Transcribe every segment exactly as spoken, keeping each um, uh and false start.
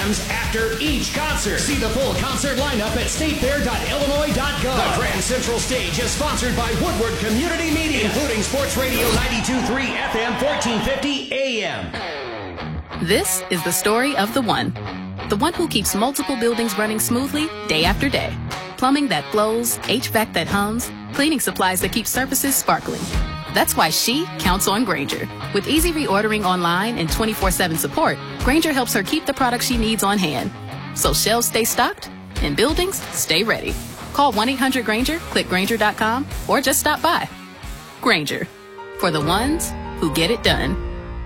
jams after each concert. See the full concert lineup at state fair dot illinois dot gov. The Grand Central Stage is sponsored by Woodward Community Media, including Sports Radio ninety-two point three F M, fourteen fifty A M. This is the story of the one. The one who keeps multiple buildings running smoothly day after day. Plumbing that flows, H V A C that hums, cleaning supplies that keep surfaces sparkling. That's why she counts on Grainger. With easy reordering online and twenty-four seven support, Grainger helps her keep the products she needs on hand. So shelves stay stocked and buildings stay ready. Call one eight hundred Grainger, click Grainger dot com, or just stop by. Grainger, for the ones who get it done.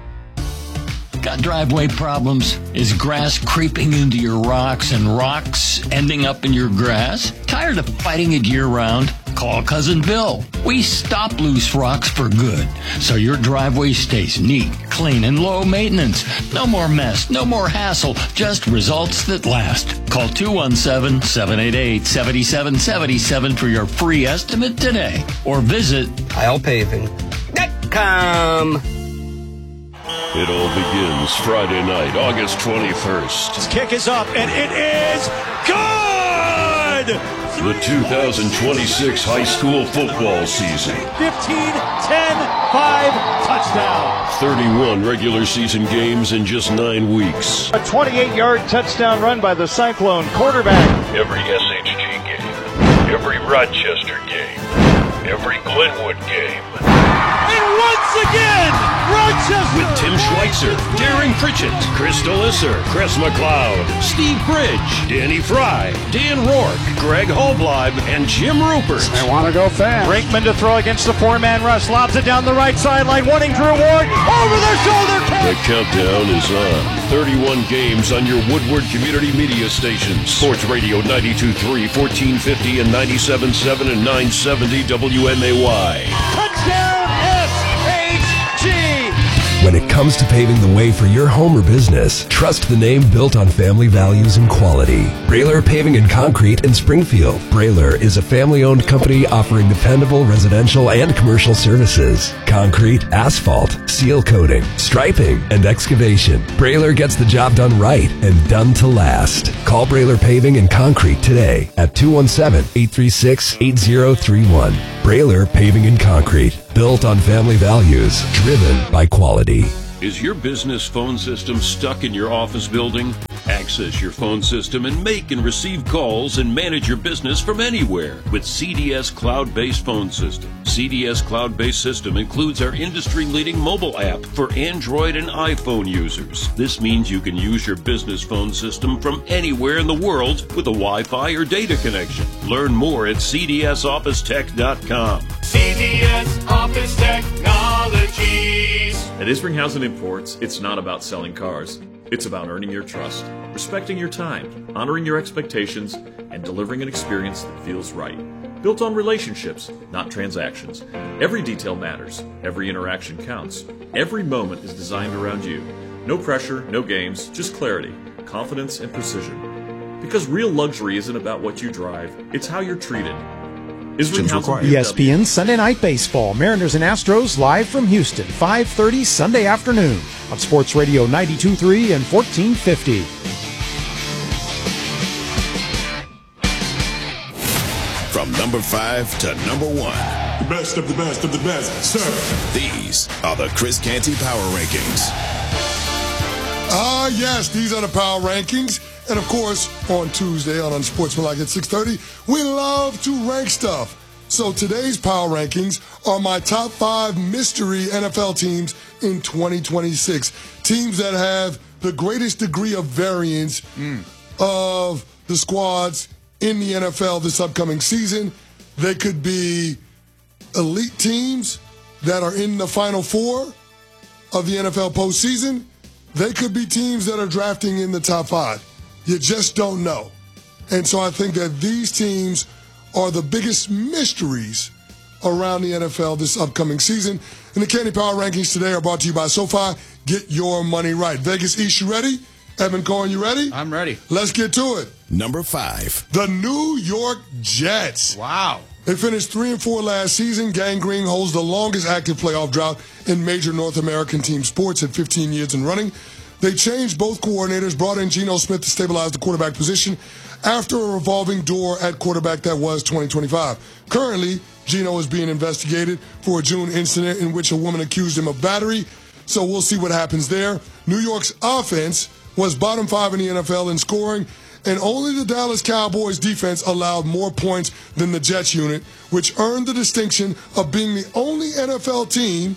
Got driveway problems? Is grass creeping into your rocks and rocks ending up in your grass? Tired of fighting it year-round? Call Cousin Bill. We stop loose rocks for good, so your driveway stays neat, clean, and low maintenance. No more mess, no more hassle, just results that last. Call two one seven, seven eight eight, seven seven seven seven for your free estimate today, or visit Kyle Paving dot com. It all begins Friday night, August twenty-first. His kick is up, and it is good! The two thousand twenty-six high school football season. fifteen, ten, five, touchdown. thirty-one regular season games in just nine weeks. A twenty-eight-yard touchdown run by the Cyclone quarterback. Every S H G game, every Rochester game, every Glenwood game. And once again, Rochester! With Tim Schweitzer, Darren Pritchett, Chris Delisser, Chris McLeod, Steve Bridge, Danny Fry, Dan Rourke, Greg Holbleib, and Jim Rupert. I want to go fast. Brinkman to throw against the four-man rush. Lobs it down the right sideline, wanting Drew Ward. Over the shoulder catch! The countdown is on. thirty-one games on your Woodward Community Media stations. Sports Radio ninety-two point three, fourteen fifty, and ninety-seven point seven and nine seventy W M A Y. Touchdown S H G! When it comes to paving the way for your home or business, trust the name built on family values and quality. Brailer Paving and Concrete in Springfield. Brailer is a family-owned company offering dependable residential and commercial services. Concrete, asphalt, seal coating, striping, and excavation. Brailer gets the job done right and done to last. Call Brailer Paving and Concrete today at two one seven, eight three six, eight zero three one. Brailer Paving and Concrete. Built on family values, driven by quality. Is your business phone system stuck in your office building? Access your phone system and make and receive calls and manage your business from anywhere with C D S Cloud-Based Phone System. C D S Cloud-Based System includes our industry-leading mobile app for Android and iPhone users. This means you can use your business phone system from anywhere in the world with a Wi-Fi or data connection. Learn more at C D S office tech dot com. C D S Office Technologies. At Isringhausen Imports, it's not about selling cars. It's about earning your trust, respecting your time, honoring your expectations, and delivering an experience that feels right. Built on relationships, not transactions. Every detail matters. Every interaction counts. Every moment is designed around you. No pressure, no games, just clarity, confidence, and precision. Because real luxury isn't about what you drive, it's how you're treated. E S P N Sunday Night Baseball. Mariners and Astros live from Houston, five thirty Sunday afternoon on Sports Radio ninety-two point three and fourteen fifty. From number five to number one. The best of the best of the best, sir. These are the Chris Canty Power Rankings. Ah, yes, these are the Power Rankings. And, of course, on Tuesday on Unsportsmanlike at six thirty, we love to rank stuff. So today's Power Rankings are my top five mystery N F L teams in twenty twenty-six. Teams that have the greatest degree of variance mm. of the squads in the N F L this upcoming season. They could be elite teams that are in the Final Four of the N F L postseason. They could be teams that are drafting in the top five. You just don't know. And so I think that these teams are the biggest mysteries around the N F L this upcoming season. And the Candy Power Rankings today are brought to you by SoFi. Get your money right. Vegas East, you ready? Evan Cohen, you ready? I'm ready. Let's get to it. Number five. The New York Jets. Wow. They finished three and four last season. Gang Green holds the longest active playoff drought in major North American team sports at fifteen years and running. They changed both coordinators, brought in Geno Smith to stabilize the quarterback position after a revolving door at quarterback that was twenty twenty-five. Currently, Geno is being investigated for a June incident in which a woman accused him of battery, so we'll see what happens there. New York's offense was bottom five in the N F L in scoring, and only the Dallas Cowboys defense allowed more points than the Jets unit, which earned the distinction of being the only N F L team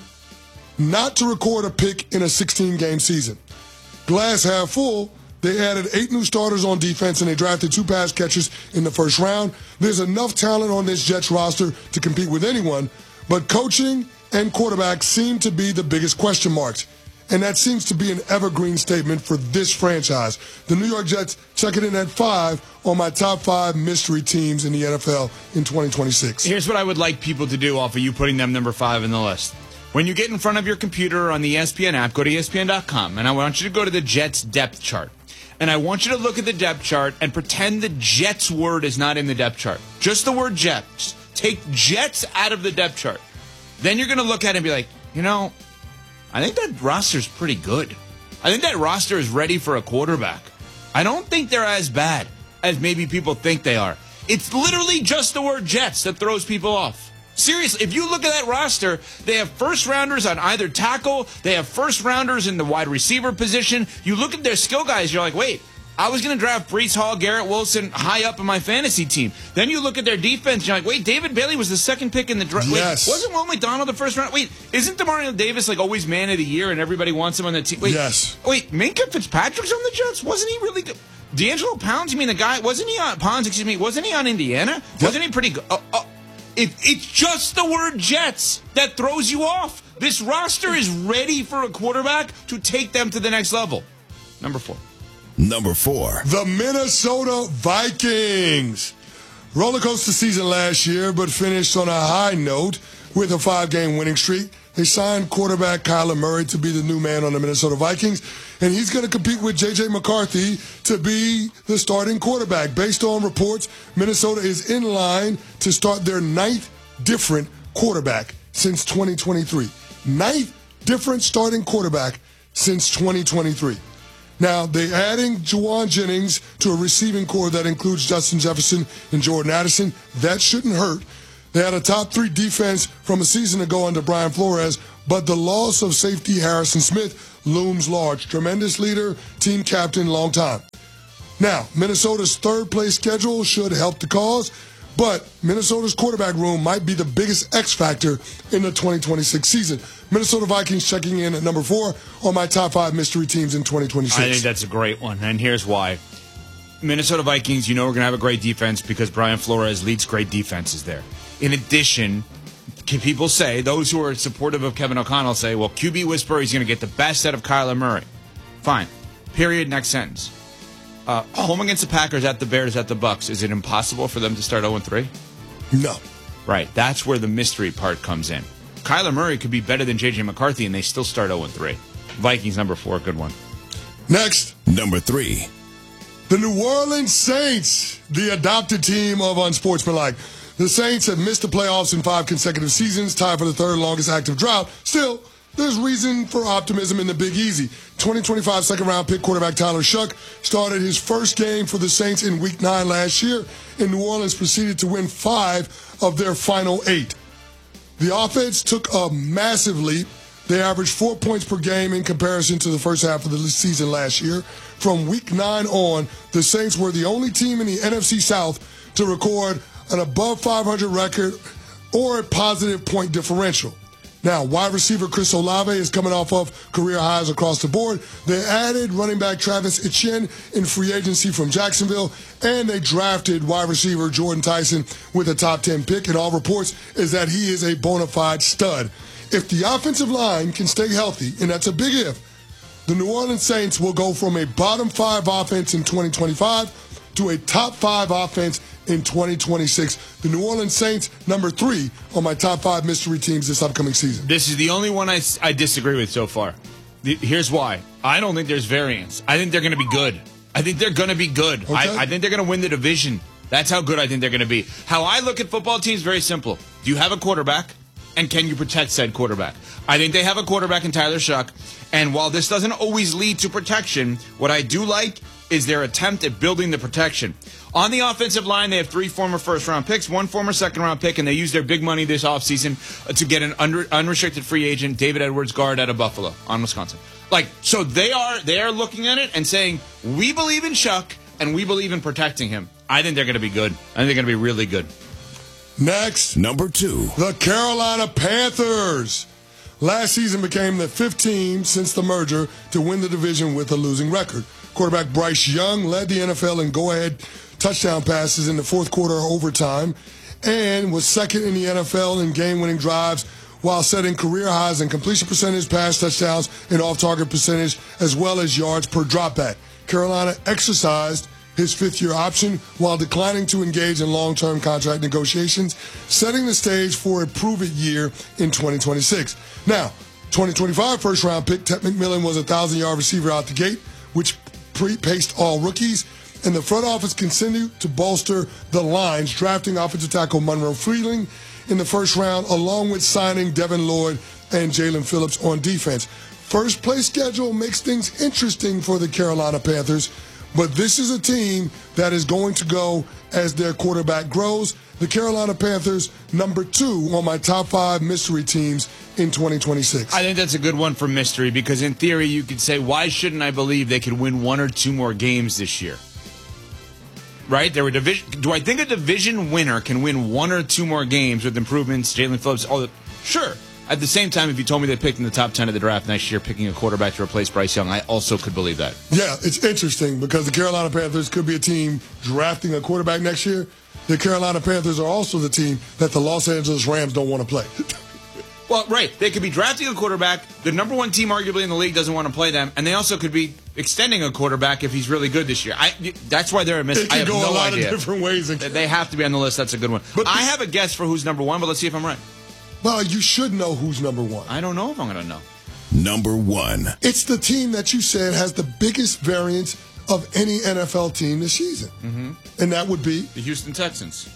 not to record a pick in a sixteen-game season. Glass half full, they added eight new starters on defense, and they drafted two pass catchers in the first round. There's enough talent on this Jets roster to compete with anyone, but coaching and quarterback seem to be the biggest question marks. And that seems to be an evergreen statement for this franchise. The New York Jets check it in at five on my top five mystery teams in the N F L in twenty twenty-six. Here's what I would like people to do off of you putting them number five in the list. When you get in front of your computer or on the E S P N app, go to E S P N dot com, and I want you to go to the Jets depth chart. And I want you to look at the depth chart and pretend the Jets word is not in the depth chart. Just the word Jets. Take Jets out of the depth chart. Then you're going to look at it and be like, you know, I think that roster's pretty good. I think that roster is ready for a quarterback. I don't think they're as bad as maybe people think they are. It's literally just the word Jets that throws people off. Seriously, if you look at that roster, they have first-rounders on either tackle. They have first-rounders in the wide receiver position. You look at their skill guys, you're like, wait, I was going to draft Breece Hall, Garrett Wilson high up in my fantasy team. Then you look at their defense, you're like, wait, David Bailey was the second pick in the draft. Yes. Wait, wasn't Will McDonald the first round? Wait, isn't Demario Davis like always man of the year and everybody wants him on the team? Wait, yes. Wait, Minkah Fitzpatrick's on the Jets? Wasn't he really good? D'Angelo Pounds, you mean the guy, wasn't he on, Ponds, excuse me, wasn't he on Indiana? Yep. Wasn't he pretty good? Oh, oh. It, it's just the word Jets that throws you off. This roster is ready for a quarterback to take them to the next level. Number four. Number four. The Minnesota Vikings. Roller coaster season last year, but finished on a high note with a five-game winning streak. They signed quarterback Kyler Murray to be the new man on the Minnesota Vikings, and he's going to compete with J J McCarthy to be the starting quarterback. Based on reports, Minnesota is in line to start their ninth different quarterback since twenty twenty-three. Ninth different starting quarterback since twenty twenty-three. Now, they're adding Juwan Jennings to a receiving core that includes Justin Jefferson and Jordan Addison. That shouldn't hurt. They had a top three defense from a season ago under Brian Flores, but the loss of safety Harrison Smith looms large. Tremendous leader, team captain, long time. Now, Minnesota's third-place schedule should help the cause, but Minnesota's quarterback room might be the biggest X factor in the twenty twenty-six season. Minnesota Vikings checking in at number four on my top five mystery teams in twenty twenty-six. I think that's a great one, and here's why. Minnesota Vikings, you know we're going to have a great defense because Brian Flores leads great defenses there. In addition, can people say, those who are supportive of Kevin O'Connell say, well, Q B whisper, he's going to get the best out of Kyler Murray. Fine. Period. Next sentence. Uh, home against the Packers, at the Bears, at the Bucks. Is it impossible for them to start oh and three? No. Right. That's where the mystery part comes in. Kyler Murray could be better than J J McCarthy, and they still start oh and three. Vikings, number four. Good one. Next. Number three. The New Orleans Saints, the adopted team of Unsportsmanlike. The Saints have missed the playoffs in five consecutive seasons, tied for the third longest active drought. Still, there's reason for optimism in the Big Easy. twenty twenty-five second-round pick quarterback Tyler Shuck started his first game for the Saints in Week nine last year, and New Orleans proceeded to win five of their final eight. The offense took a massive leap. They averaged four points per game in comparison to the first half of the season last year. From Week nine on, the Saints were the only team in the N F C South to record an above five hundred record or a positive point differential. Now, wide receiver Chris Olave is coming off of career highs across the board. They added running back Travis Etienne in free agency from Jacksonville, and they drafted wide receiver Jordan Tyson with a top ten pick. And all reports is that he is a bona fide stud. If the offensive line can stay healthy, and that's a big if, the New Orleans Saints will go from a bottom five offense in twenty twenty-five to a top five offense in twenty twenty-six. The New Orleans Saints, number three on my top five mystery teams this upcoming season. This is the only one I, I disagree with so far. The, here's why. I don't think there's variance. I think they're going to be good. I think they're going to be good. Okay. I, I think they're going to win the division. That's how good I think they're going to be. How I look at football teams, very simple. Do you have a quarterback? And can you protect said quarterback? I think they have a quarterback in Tyler Shuck. And while this doesn't always lead to protection, what I do like is their attempt at building the protection. On the offensive line, they have three former first-round picks, one former second-round pick, and they use their big money this offseason to get an under, unrestricted free agent, David Edwards, guard out of Buffalo on Wisconsin. Like, so they are they are looking at it and saying, we believe in Shuck, and we believe in protecting him. I think they're going to be good. I think they're going to be really good. Next, number two, the Carolina Panthers. Last season became the fifth team since the merger to win the division with a losing record. Quarterback Bryce Young led the N F L in go-ahead touchdown passes in the fourth quarter or overtime and was second in the N F L in game-winning drives while setting career highs in completion percentage, pass touchdowns, and off-target percentage, as well as yards per dropback. Carolina exercised his fifth-year option while declining to engage in long-term contract negotiations, setting the stage for a prove-it year in twenty twenty-six. Now, twenty twenty-five first-round pick Ted McMillan was a one thousand-yard receiver out the gate, which pre-paced all rookies, and the front office continued to bolster the lines, drafting offensive tackle Monroe Freeling in the first round, along with signing Devin Lloyd and Jalen Phillips on defense. First-place schedule makes things interesting for the Carolina Panthers, but this is a team that is going to go as their quarterback grows. The Carolina Panthers, number two on my top five mystery teams in twenty twenty-six. I think that's a good one for mystery because, in theory, you could say, why shouldn't I believe they could win one or two more games this year? Right? They were division. Do I think a division winner can win one or two more games with improvements, Jalen Phillips? All the, sure. At the same time, if you told me they picked in the top ten of the draft next year, picking a quarterback to replace Bryce Young, I also could believe that. Yeah, it's interesting because the Carolina Panthers could be a team drafting a quarterback next year. The Carolina Panthers are also the team that the Los Angeles Rams don't want to play. Well, right. They could be drafting a quarterback. The number one team, arguably, in the league doesn't want to play them. And they also could be extending a quarterback if he's really good this year. I, that's why they're a miss. It can I have go no a lot idea. of different ways. They have to be on the list. That's a good one. But I have a guess for who's number one, but let's see if I'm right. Well, you should know who's number one. I don't know if I'm going to know. Number one. It's the team that you said has the biggest variance of any N F L team this season. Mm-hmm. And that would be? The Houston Texans.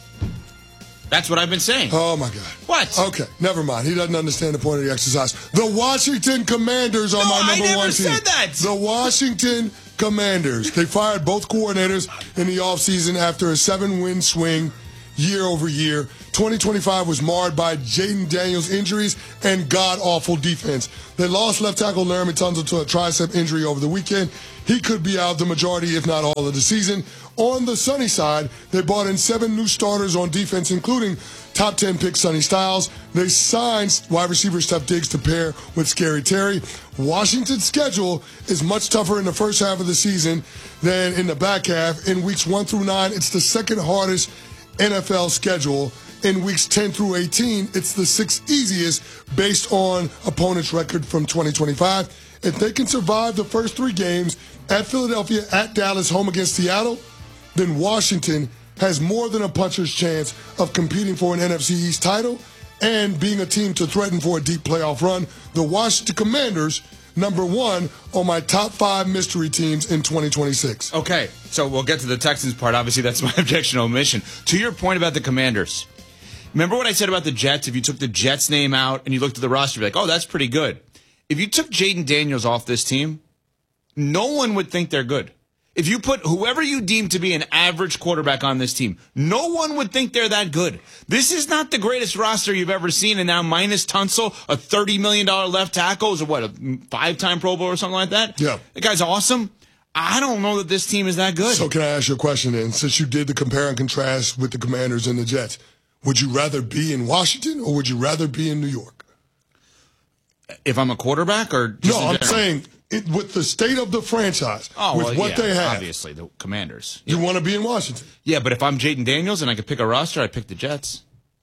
That's what I've been saying. Oh, my God. What? Okay, never mind. He doesn't understand the point of the exercise. The Washington Commanders are no, my number I never one team. said that. The Washington Commanders. They fired both coordinators in the offseason after a seven-win swing year over year. twenty twenty-five was marred by Jaden Daniels injuries and god-awful defense. They lost left tackle Laramie Tunsil to a tricep injury over the weekend. He could be out the majority, if not all, of the season. On the sunny side, they brought in seven new starters on defense, including top ten pick Sonny Styles. They signed wide receiver Steph Diggs to pair with Scary Terry. Washington's schedule is much tougher in the first half of the season than in the back half. In weeks one through nine, it's the second hardest N F L schedule. In weeks ten through eighteen, it's the sixth easiest based on opponent's record from twenty twenty-five. If they can survive the first three games at Philadelphia, at Dallas, home against Seattle, then Washington has more than a puncher's chance of competing for an N F C East title and being a team to threaten for a deep playoff run. The Washington Commanders, number one on my top five mystery teams in twenty twenty-six. Okay, so we'll get to the Texans part. Obviously, that's my objection omission. To your point about the Commanders, remember what I said about the Jets? If you took the Jets name out and you looked at the roster, you'd be like, oh, that's pretty good. If you took Jaden Daniels off this team, no one would think they're good. If you put whoever you deem to be an average quarterback on this team, no one would think they're that good. This is not the greatest roster you've ever seen, and now minus Tunsil, a thirty million dollars left tackle, is a, what, a five-time Pro Bowl or something like that? Yeah. The guy's awesome. I don't know that this team is that good. So can I ask you a question then? Since you did the compare and contrast with the Commanders and the Jets, would you rather be in Washington or would you rather be in New York? If I'm a quarterback or just No, I'm saying it, with the state of the franchise, oh, with well, what yeah, they have. Obviously, the Commanders. You yeah. want to be in Washington. Yeah, but if I'm Jaden Daniels and I could pick a roster, I'd pick the Jets.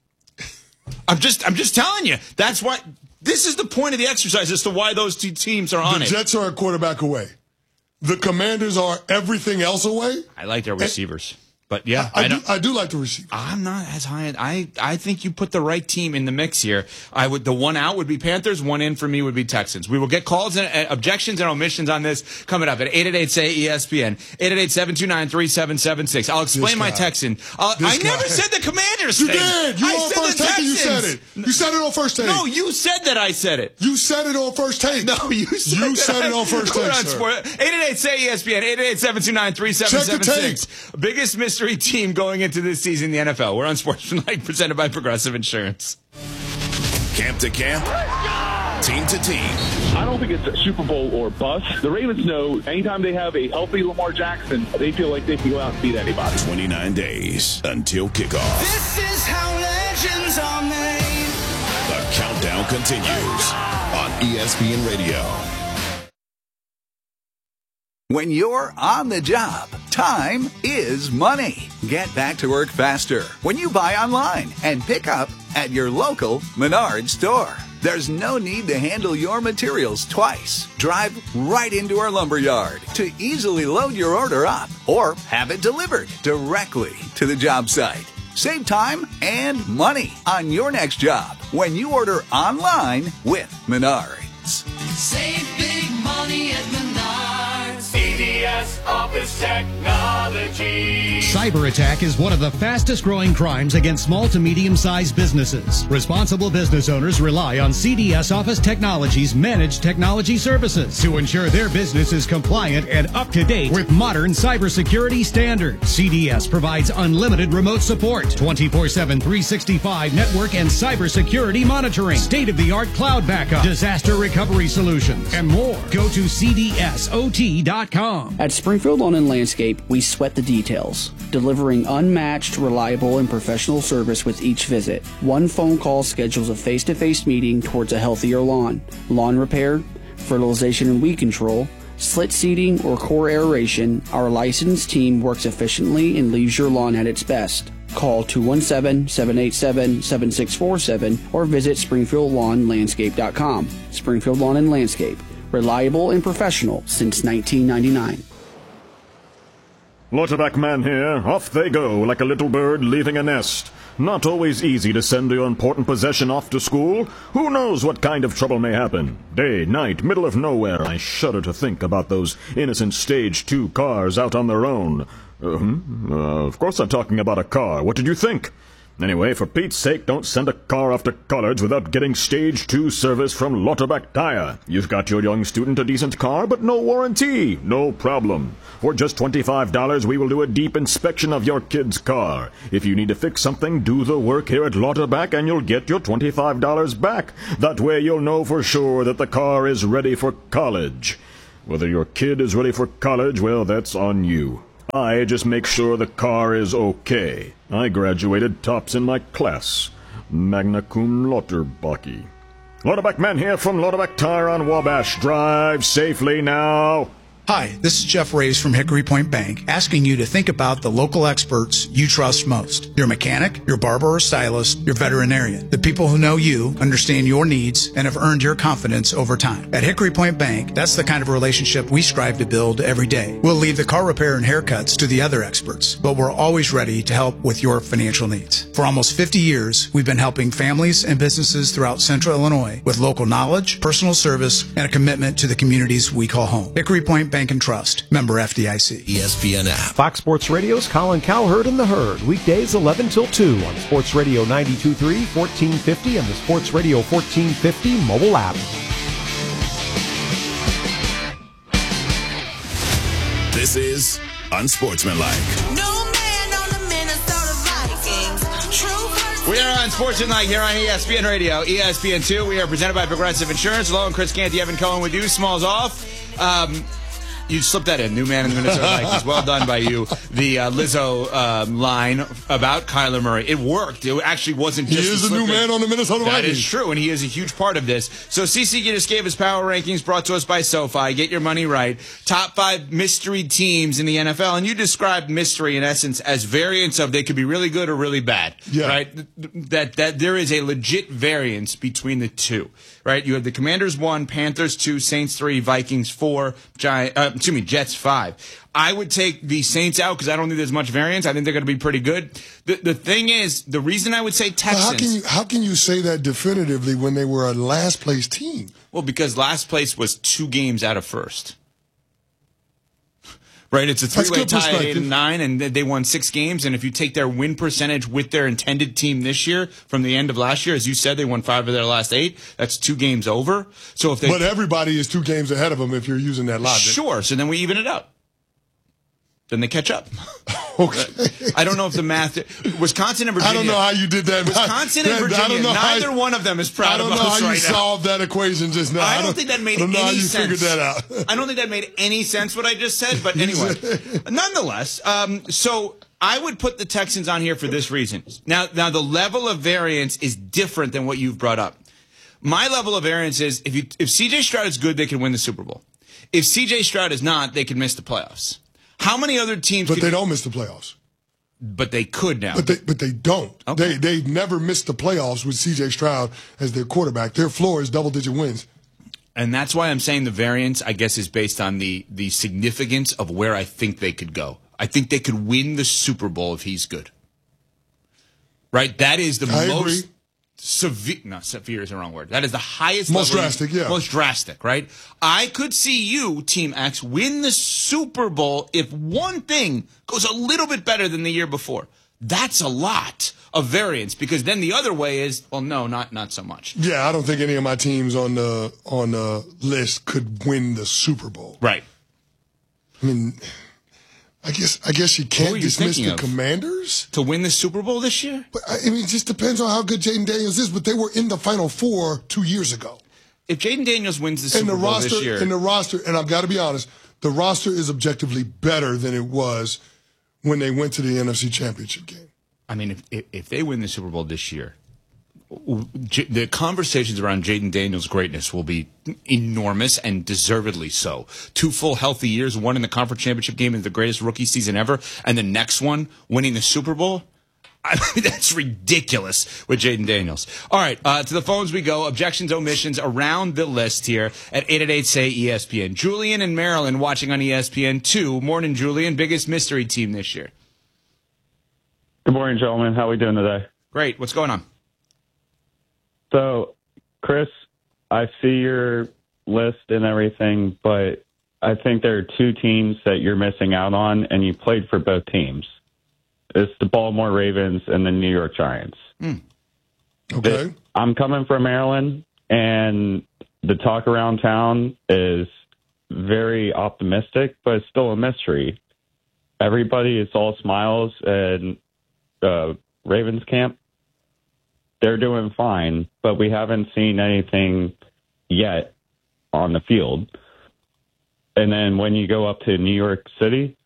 I'm just I'm just telling you. That's why this is the point of the exercise as to why those two teams are on the it. The Jets are a quarterback away. The Commanders are everything else away. I like their receivers. But yeah, I, I, I, do, don't, I do like the receiver. I'm not as high. I I think you put the right team in the mix here. I would the one out would be Panthers. One in for me would be Texans. We will get calls and uh, objections and omissions on this coming up at eight eight eight say E S P N eight eight eight, seven two nine, three seven seven six. I'll explain my Texan. I'll, I never guy. said the Commanders. You thing. did. You I on said first the take. Texans. You said it. You said it on first take. No, you said that I said it. You said it on first take. No, you said, you that said I, it on first take. eight eight eight say E S P N eight eight eight, seven two nine, three seven seven six. Biggest mystery team going into this season in the N F L. We're on Sportsmanlike, presented by Progressive Insurance. Camp to camp, team to team. I don't think it's a Super Bowl or bust. The Ravens know anytime they have a healthy Lamar Jackson, they feel like they can go out and beat anybody. twenty-nine days until kickoff. This is how legends are made. The countdown continues on E S P N Radio. When you're on the job, time is money. Get back to work faster when you buy online and pick up at your local Menards store. There's no need to handle your materials twice. Drive right into our lumber yard to easily load your order up or have it delivered directly to the job site. Save time and money on your next job when you order online with Menards. Save big money at Menards. C D S Office Technology. Cyber attack is one of the fastest growing crimes against small to medium-sized businesses. Responsible business owners rely on C D S Office Technology's managed technology services to ensure their business is compliant and up to date with modern cybersecurity standards. C D S provides unlimited remote support, twenty-four seven, three sixty-five network and cybersecurity monitoring, state-of-the-art cloud backup, disaster recovery solutions, and more. Go to C D S O T dot com. At Springfield Lawn and Landscape, we sweat the details, delivering unmatched, reliable, and professional service with each visit. One phone call schedules a face-to-face meeting towards a healthier lawn. Lawn repair, fertilization and weed control, slit seeding, or core aeration, our licensed team works efficiently and leaves your lawn at its best. Call two one seven, seven eight seven, seven six four seven or visit springfield lawn landscape dot com. Springfield Lawn and Landscape. Reliable and professional since nineteen ninety-nine. Lauterbach man here. Off they go like a little bird leaving a nest. Not always easy to send your important possession off to school. Who knows what kind of trouble may happen? Day, night, middle of nowhere. I shudder to think about those innocent stage two cars out on their own. Uh-huh. Uh, of course I'm talking about a car. What did you think? Anyway, for Pete's sake, don't send a car off to college without getting stage two service from Lauterbach Tire. You've got your young student a decent car, but no warranty. No problem. For just twenty-five dollars, we will do a deep inspection of your kid's car. If you need to fix something, do the work here at Lauterbach and you'll get your twenty-five dollars back. That way you'll know for sure that the car is ready for college. Whether your kid is ready for college, well, that's on you. I just make sure the car is okay. I graduated tops in my class. Magna cum Lauterbach. Lauterbach man here from Lauterbach Tire on Wabash. Drive safely now. Hi, this is Jeff Rays from Hickory Point Bank, asking you to think about the local experts you trust most. Your mechanic, your barber or stylist, your veterinarian. The people who know you, understand your needs, and have earned your confidence over time. At Hickory Point Bank, that's the kind of relationship we strive to build every day. We'll leave the car repair and haircuts to the other experts, but we're always ready to help with your financial needs. For almost fifty years, we've been helping families and businesses throughout Central Illinois with local knowledge, personal service, and a commitment to the communities we call home. Hickory Point Bank and Trust, member F D I C. E S P N app. Fox Sports Radio's Colin Cowherd and the Herd, weekdays eleven till two on Sports Radio ninety-two point three, fourteen fifty, and the Sports Radio fourteen fifty mobile app. This is Unsportsmanlike. No man on the Minnesota Vikings. True. We are on Sportsmanlike here on E S P N Radio, E S P N two. We are presented by Progressive Insurance. Hello, and Chris Canty, Evan Cohen with you. Smalls off. Um... You slipped that in. New man in the Minnesota Vikings. Well done by you. The uh, Lizzo um, line about Kyler Murray. It worked. It actually wasn't just He is a new man on the Minnesota Vikings. That is true, and he is a huge part of this. So C C just gave his power rankings brought to us by SoFi. Get your money right. Top five mystery teams in the N F L. And you described mystery, in essence, as variants of they could be really good or really bad. Yeah. Right? That, that there is a legit variance between the two. Right? You have the Commanders one, Panthers two, Saints three, Vikings four, Giant, uh, excuse me, Jets five. I would take the Saints out because I don't think there's much variance. I think they're going to be pretty good. The the thing is, the reason I would say Texans. How can you how can you say that definitively when they were a last place team? Well, because last place was two games out of first. Right, it's a three-way tie at eight and nine, and they won six games. And if you take their win percentage with their intended team this year from the end of last year, as you said, they won five of their last eight. That's two games over. So if they, but everybody is two games ahead of them if you're using that logic. Sure. So then we even it out. Then they catch up. Okay. I don't know if the math. Wisconsin and Virginia. I don't know how you did that. Wisconsin and Virginia. I don't know neither how, one of them is proud of us right now. I don't know how you solved that equation just now. I don't, I don't think that made I don't know any how you sense. Figured that out. I don't think that made any sense what I just said. But anyway, nonetheless, um, so I would put the Texans on here for this reason. Now, now the level of variance is different than what you've brought up. My level of variance is if you if C J Stroud is good, they can win the Super Bowl. If C J Stroud is not, they can miss the playoffs. How many other teams? But could, they don't miss the playoffs. But they could now. But they but they don't. Okay. They they never missed the playoffs with C J Stroud as their quarterback. Their floor is double digit wins. And that's why I'm saying the variance, I guess, is based on the the significance of where I think they could go. I think they could win the Super Bowl if he's good. Right? That is the I most agree. severe. No, severe is the wrong word. That is the highest Most level, drastic, yeah. Most drastic, right? I could see you, Team X, win the Super Bowl if one thing goes a little bit better than the year before. That's a lot of variance because then the other way is, well, no, not not so much. Yeah, I don't think any of my teams on the on the list could win the Super Bowl. Right. I mean, I guess I guess you can't Who are you dismiss thinking the of? Commanders To win the Super Bowl this year? But I mean, it just depends on how good Jaden Daniels is. But they were in the Final Four two years ago. If Jaden Daniels wins the And Super the Bowl roster, this year, and the roster, and I've got to be honest, the roster is objectively better than it was when they went to the N F C Championship game. I mean, if, if if they win the Super Bowl this year, J- the conversations around Jaden Daniels' greatness will be enormous and deservedly so. Two full healthy years, one in the conference championship game and the greatest rookie season ever, and the next one winning the Super Bowl. I mean, that's ridiculous with Jaden Daniels. All right, uh, to the phones we go. Objections, omissions around the list here at eight eight eight, S A Y, E S P N. Julian in Maryland watching on E S P N two. Morning, Julian. Biggest mystery team this year. Good morning, gentlemen. How are we doing today? Great. What's going on? So, Chris, I see your list and everything, but I think there are two teams that you're missing out on, and you played for both teams. It's the Baltimore Ravens and the New York Giants. Mm. Okay. I'm coming from Maryland, and the talk around town is very optimistic, but it's still a mystery. Everybody is all smiles and uh, Ravens camp. They're doing fine, but we haven't seen anything yet on the field. And then when you go up to New York City,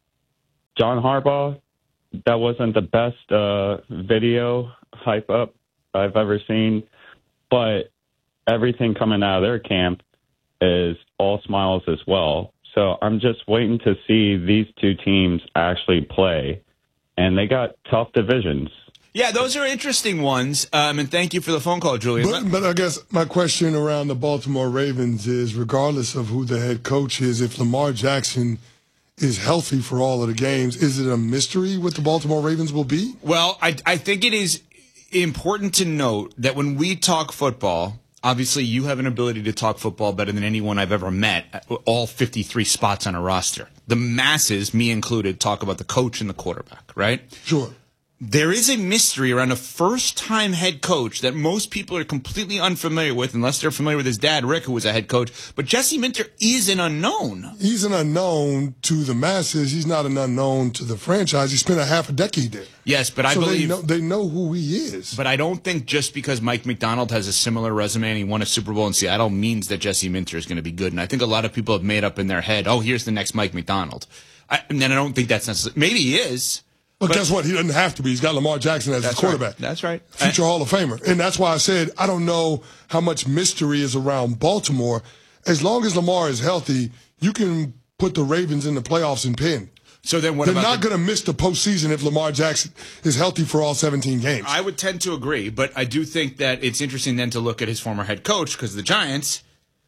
John Harbaugh, that wasn't the best uh, video hype up I've ever seen, but everything coming out of their camp is all smiles as well. So I'm just waiting to see these two teams actually play, and they got tough divisions. Yeah, those are interesting ones, um, and thank you for the phone call, Julian. But, but I guess my question around the Baltimore Ravens is, regardless of who the head coach is, if Lamar Jackson is healthy for all of the games, is it a mystery what the Baltimore Ravens will be? Well, I, I think it is important to note that when we talk football, obviously you have an ability to talk football better than anyone I've ever met, all fifty-three spots on a roster. The masses, me included, talk about the coach and the quarterback, right? Sure. There is a mystery around a first-time head coach that most people are completely unfamiliar with, unless they're familiar with his dad, Rick, who was a head coach. But Jesse Minter is an unknown. He's an unknown to the masses. He's not an unknown to the franchise. He spent a half a decade there. Yes, but I so believe they know, they know who he is. But I don't think just because Mike McDonald has a similar resume and he won a Super Bowl in Seattle means that Jesse Minter is going to be good. And I think a lot of people have made up in their head, oh, here's the next Mike McDonald. I, and then I don't think that's necessary. Maybe he is. But, but guess what? He doesn't have to be. He's got Lamar Jackson as his quarterback. Right. That's right. Future I, Hall of Famer. And that's why I said I don't know how much mystery is around Baltimore. As long as Lamar is healthy, you can put the Ravens in the playoffs and pin. So then what They're about not the- going to miss the postseason if Lamar Jackson is healthy for all seventeen games. I would tend to agree, but I do think that it's interesting then to look at his former head coach because the Giants,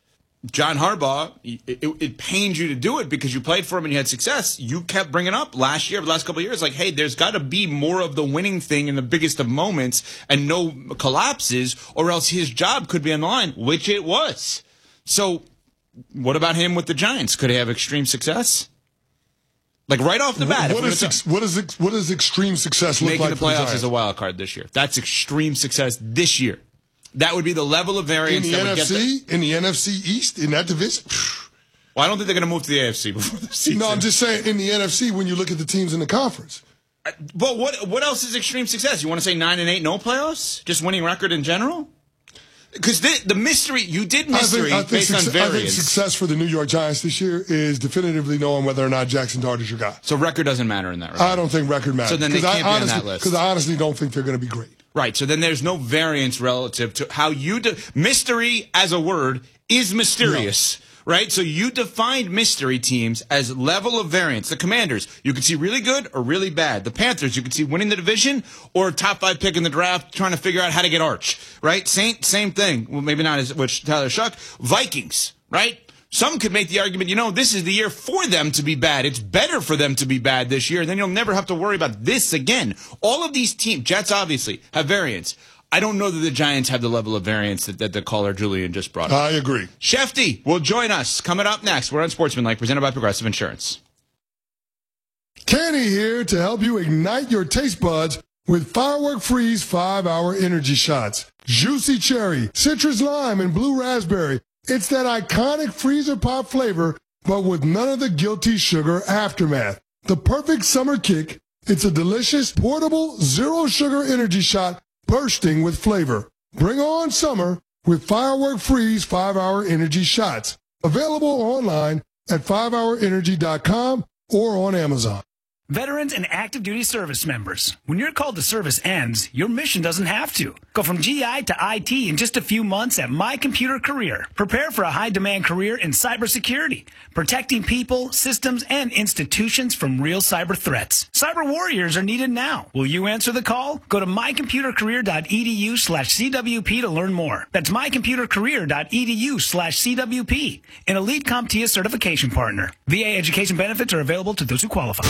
John Harbaugh, it, it, it pains you to do it because you played for him and you had success. You kept bringing up last year, the last couple of years, like, hey, there's got to be more of the winning thing in the biggest of moments and no collapses, or else his job could be on the line, which it was. So what about him with the Giants? Could he have extreme success? Like right off the bat. What, what, is, ex, what, is, what does extreme success look Making like the for the playoffs Giants? as a wild card this year. That's extreme success this year. That would be the level of variance in the that N F C, would get the, in the N F C East, in that division. Well, I don't think they're going to move to the A F C before the season. No, I'm just saying in the N F C when you look at the teams in the conference. Uh, but what what else is extreme success? You want to say nine and eight, no playoffs, just winning record in general? Because the, the mystery, you did mystery I think, I think based success, on variance. I think success for the New York Giants this year is definitively knowing whether or not Jackson Dart is your guy. So record doesn't matter in that regard. I don't think record matters. So then they can't I be honestly, on that list. Because I honestly don't think they're going to be great. Right, so then there's no variance relative to how you... De- mystery as a word is mysterious, no. right? So you defined mystery teams as level of variance. The Commanders, you could see really good or really bad. The Panthers, you could see winning the division or top five pick in the draft trying to figure out how to get Arch, right? Same, same thing. Well, maybe not as which Tyler Shuck. Vikings, right? Some could make the argument, you know, this is the year for them to be bad. It's better for them to be bad this year. Then you'll never have to worry about this again. All of these teams, Jets obviously, have variance. I don't know that the Giants have the level of variance that, that the caller Julian just brought up. I agree. Shefty will join us. Coming up next, we're on Sportsmanlike, presented by Progressive Insurance. Kenny here to help you ignite your taste buds with Firework Freeze five hour energy shots. Juicy cherry, citrus lime, and blue raspberry. It's that iconic freezer pop flavor, but with none of the guilty sugar aftermath. The perfect summer kick. It's a delicious, portable, zero-sugar energy shot bursting with flavor. Bring on summer with Firework Freeze five hour energy shots. Available online at five hour energy dot com or on Amazon. Veterans and active duty service members, when your call to service ends, your mission doesn't have to. Go from G I to I T in just a few months at My Computer Career. Prepare for a high-demand career in cybersecurity, protecting people, systems, and institutions from real cyber threats. Cyber warriors are needed now. Will you answer the call? Go to my computer career dot e d u slash c w p to learn more. That's my computer career dot e d u slash c w p, an elite CompTIA certification partner. V A education benefits are available to those who qualify.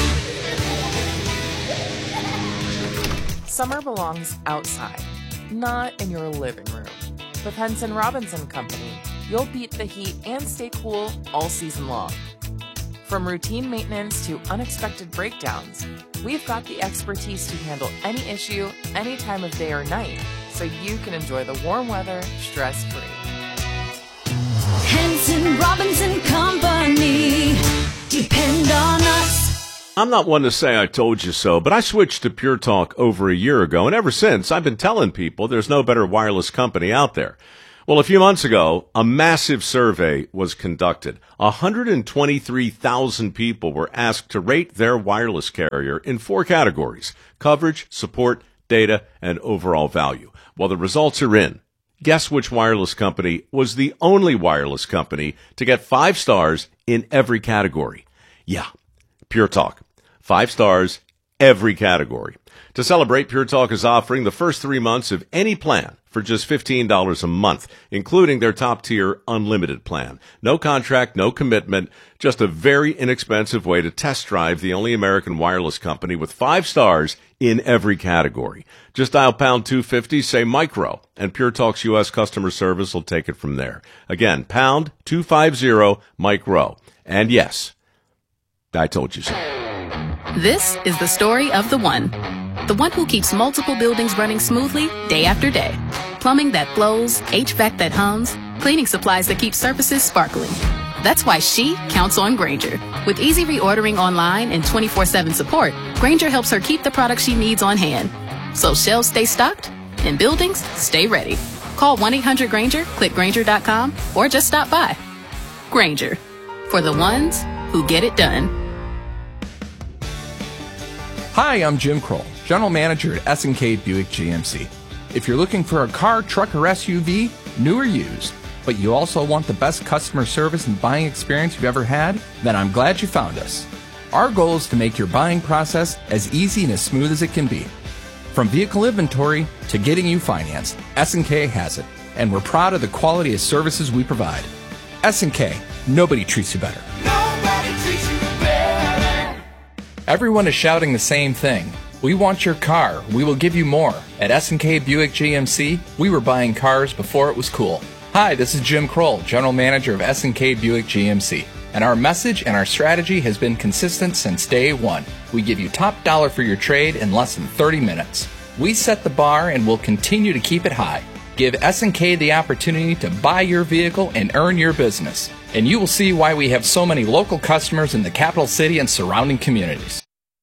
Summer belongs outside, not in your living room. With Henson Robinson Company, you'll beat the heat and stay cool all season long. From routine maintenance to unexpected breakdowns, we've got the expertise to handle any issue, any time of day or night, so you can enjoy the warm weather stress-free. Henson Robinson Company, depend on us. I'm not one to say I told you so, but I switched to Pure Talk over a year ago, and ever since, I've been telling people there's no better wireless company out there. Well, a few months ago, a massive survey was conducted. one hundred twenty-three thousand people were asked to rate their wireless carrier in four categories: coverage, support, data, and overall value. Well, the results are in. Guess which wireless company was the only wireless company to get five stars in every category? Yeah, Pure Talk. Five stars, every category. To celebrate, Pure Talk is offering the first three months of any plan for just fifteen dollars a month, including their top-tier unlimited plan. No contract, no commitment, just a very inexpensive way to test drive the only American wireless company with five stars in every category. Just dial pound two fifty, say micro, and Pure Talk's U S customer service will take it from there. Again, pound two fifty, micro. And yes, I told you so. This is the story of the one. The one who keeps multiple buildings running smoothly day after day. Plumbing that flows, H V A C that hums, cleaning supplies that keep surfaces sparkling. That's why she counts on Grainger. With easy reordering online and twenty-four seven support, Grainger helps her keep the products she needs on hand. So shelves stay stocked and buildings stay ready. Call one eight hundred Grainger, click Grainger dot com, or just stop by. Grainger, for the ones who get it done. Hi, I'm Jim Kroll, General Manager at S and K Buick G M C. If you're looking for a car, truck, or S U V, new or used, but you also want the best customer service and buying experience you've ever had, then I'm glad you found us. Our goal is to make your buying process as easy and as smooth as it can be. From vehicle inventory to getting you financed, S and K has it, and we're proud of the quality of services we provide. S and K, nobody treats you better. Nobody treats you better. Everyone is shouting the same thing. We want your car. We will give you more. At S and K Buick G M C, we were buying cars before it was cool. Hi, this is Jim Kroll, General Manager of S and K Buick G M C. And our message and our strategy has been consistent since day one. We give you top dollar for your trade in less than thirty minutes. We set the bar and will continue to keep it high. Give S and K the opportunity to buy your vehicle and earn your business. And you will see why we have so many local customers in the capital city and surrounding communities.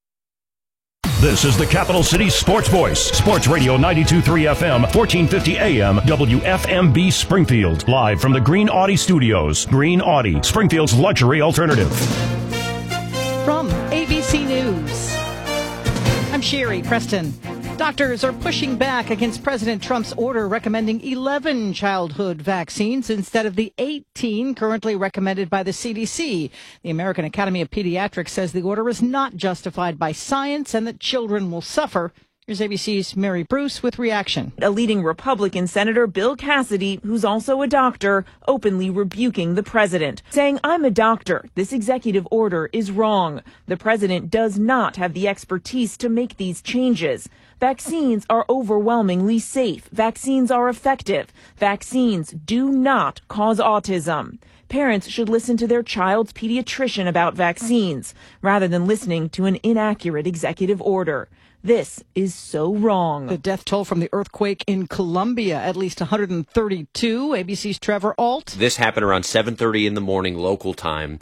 This is the Capital City Sports Voice, Sports Radio ninety-two point three F M, fourteen fifty A M, W F M B Springfield. Live from the Green Audi Studios. Green Audi, Springfield's luxury alternative. From A B C News, I'm Sherry Preston. Doctors are pushing back against President Trump's order recommending eleven childhood vaccines instead of the eighteen currently recommended by the C D C. The American Academy of Pediatrics says the order is not justified by science and that children will suffer. Here's A B C's Mary Bruce with reaction. A leading Republican Senator Bill Cassidy, who's also a doctor, openly rebuking the president, saying, "I'm a doctor. This executive order is wrong. The president does not have the expertise to make these changes. Vaccines are overwhelmingly safe. Vaccines are effective. Vaccines do not cause autism. Parents should listen to their child's pediatrician about vaccines rather than listening to an inaccurate executive order. This is so wrong." The death toll from the earthquake in Colombia, at least one hundred thirty-two. A B C's Trevor Alt. This happened around seven thirty in the morning local time,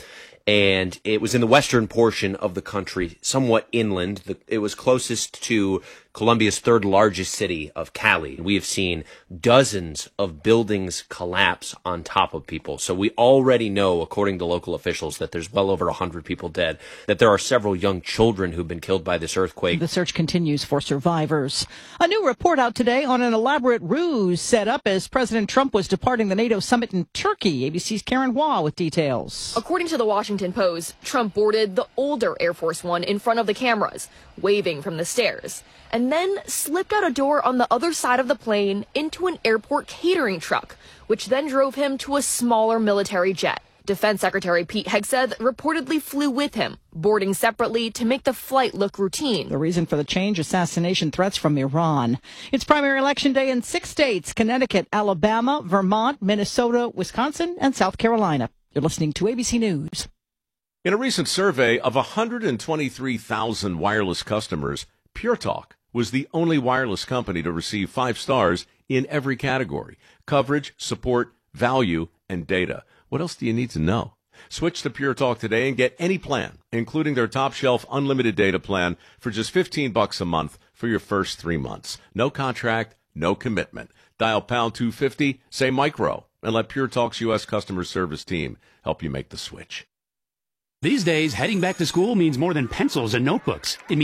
and it was in the western portion of the country, somewhat inland. The, it was closest to Colombia's third largest city of Cali. We have seen dozens of buildings collapse on top of people. So we already know, according to local officials, that there's well over one hundred people dead, that there are several young children who've been killed by this earthquake. The search continues for survivors. A new report out today on an elaborate ruse set up as President Trump was departing the NATO summit in Turkey. A B C's Karen Waugh with details. According to the Washington Post, Trump boarded the older Air Force One in front of the cameras, waving from the stairs, and then slipped out a door on the other side of the plane into an airport catering truck, which then drove him to a smaller military jet. Defense Secretary Pete Hegseth reportedly flew with him, boarding separately to make the flight look routine. The reason for the change, assassination threats from Iran. It's primary election day in six states: Connecticut, Alabama, Vermont, Minnesota, Wisconsin, and South Carolina. You're listening to A B C News. In a recent survey of one hundred twenty-three thousand wireless customers, Pure Talk was the only wireless company to receive five stars in every category: coverage, support, value, and data. What else do you need to know? Switch to Pure Talk today and get any plan, including their top shelf unlimited data plan, for just fifteen bucks a month for your first three months. No contract, no commitment. Dial pound two fifty, say micro, and let Pure Talk's U S customer service team help you make the switch. These days, heading back to school means more than pencils and notebooks. It means